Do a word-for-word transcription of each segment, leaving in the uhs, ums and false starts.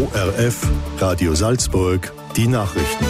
O R F, Radio Salzburg, die Nachrichten.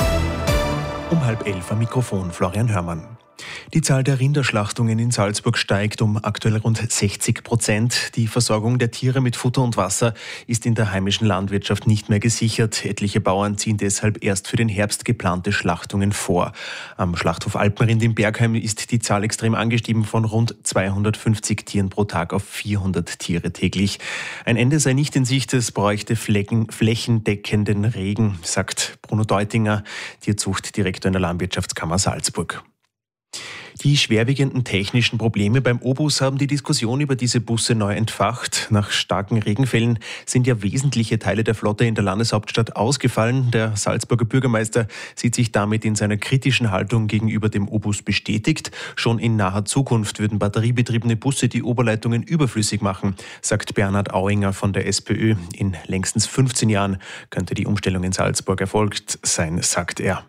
Um halb elf am Mikrofon Florian Hörmann. Die Zahl der Rinderschlachtungen in Salzburg steigt um aktuell rund sechzig Prozent. Die Versorgung der Tiere mit Futter und Wasser ist in der heimischen Landwirtschaft nicht mehr gesichert. Etliche Bauern ziehen deshalb erst für den Herbst geplante Schlachtungen vor. Am Schlachthof Alpenrind in Bergheim ist die Zahl extrem angestiegen von rund zweihundertfünfzig Tieren pro Tag auf vierhundert Tiere täglich. Ein Ende sei nicht in Sicht, es bräuchte Flecken, flächendeckenden Regen, sagt Bruno Deutinger, Tierzuchtdirektor in der Landwirtschaftskammer Salzburg. Die schwerwiegenden technischen Probleme beim O-Bus haben die Diskussion über diese Busse neu entfacht. Nach starken Regenfällen sind ja wesentliche Teile der Flotte in der Landeshauptstadt ausgefallen. Der Salzburger Bürgermeister sieht sich damit in seiner kritischen Haltung gegenüber dem O-Bus bestätigt. Schon in naher Zukunft würden batteriebetriebene Busse die Oberleitungen überflüssig machen, sagt Bernhard Auinger von der SPÖ. In längstens fünfzehn Jahren könnte die Umstellung in Salzburg erfolgt sein, sagt er.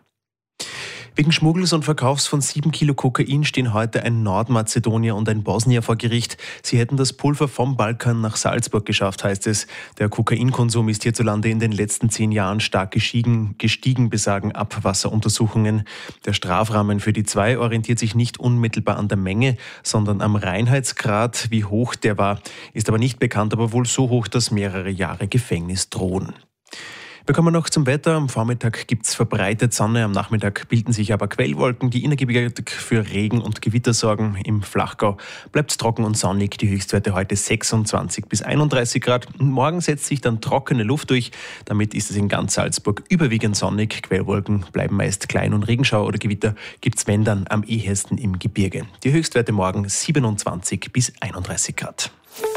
Wegen Schmuggels und Verkaufs von sieben Kilo Kokain stehen heute ein Nordmazedonier und ein Bosnier vor Gericht. Sie hätten das Pulver vom Balkan nach Salzburg geschafft, heißt es. Der Kokainkonsum ist hierzulande in den letzten zehn Jahren stark gestiegen, gestiegen besagen Abwasseruntersuchungen. Der Strafrahmen für die zwei orientiert sich nicht unmittelbar an der Menge, sondern am Reinheitsgrad. Wie hoch der war, ist aber nicht bekannt, aber wohl so hoch, dass mehrere Jahre Gefängnis drohen. Wir kommen noch zum Wetter. Am Vormittag gibt es verbreitet Sonne, am Nachmittag bilden sich aber Quellwolken, die innergebirgig für Regen und Gewitter sorgen. Im Flachgau bleibt es trocken und sonnig, die Höchstwerte heute sechsundzwanzig bis einunddreißig Grad. Morgen setzt sich dann trockene Luft durch, damit ist es in ganz Salzburg überwiegend sonnig. Quellwolken bleiben meist klein und Regenschauer oder Gewitter gibt es, wenn dann, am ehesten im Gebirge. Die Höchstwerte morgen siebenundzwanzig bis einunddreißig Grad.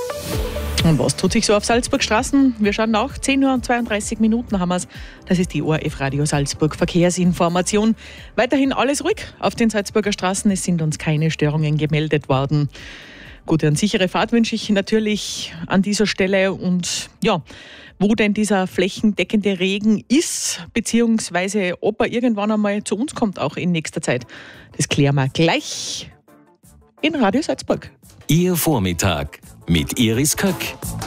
Und was tut sich so auf Salzburg Straßen? Wir schauen nach. zehn Uhr und zweiunddreißig Minuten haben wir es. Das ist die O R F Radio Salzburg Verkehrsinformation. Weiterhin alles ruhig auf den Salzburger Straßen. Es sind uns keine Störungen gemeldet worden. Gute und sichere Fahrt wünsche ich natürlich an dieser Stelle. Und ja, wo denn dieser flächendeckende Regen ist, beziehungsweise ob er irgendwann einmal zu uns kommt, auch in nächster Zeit, das klären wir gleich in Radio Salzburg. Ihr Vormittag mit Iris Köck.